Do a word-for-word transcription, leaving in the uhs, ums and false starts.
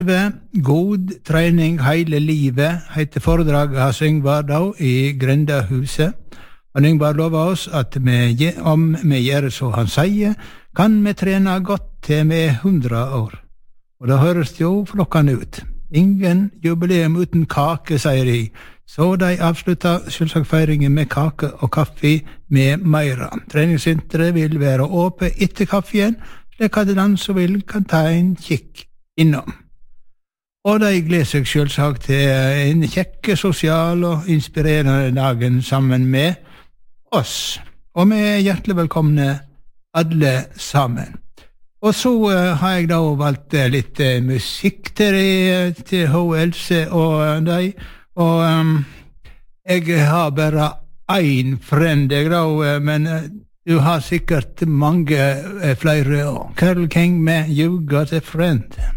trettve, god trening hele livet, heter foredraget av Yngvar da i Grendahuset. Og Yngvar lover oss at vi, om vi gjør så han sier, kan vi trene godt til vi er hundre år. Og da høres det jo flokkende ut. Ingen jubileum uten kake, sier de. Så de avslutta selvsagt feiringen med kake og kaffe med meira. Treningssenteret vil være åpent etter kaffen, slik at den som vil kan ta en kikk innom. Og de gleder seg selvsagt til en kjekke, sosial og inspirerende dagen sammen med oss. Og vi er hjertelig velkomne alle sammen. Og så uh, har jeg da valgt uh, litt uh, musikk til, de, til H. Else og uh, de. Og um, jeg har bare en friend, jeg da, uh, men uh, du har sikkert mange uh, flere. Carole King med You Got a Friend.